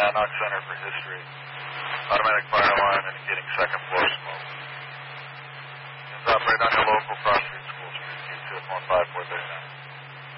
knock center for history. Automatic fire alarm indicating second floor smoke. Operate on your